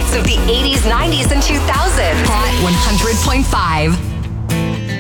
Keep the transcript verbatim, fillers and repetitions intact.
hits of the eighties, nineties, and two thousands. Hot one hundred point five.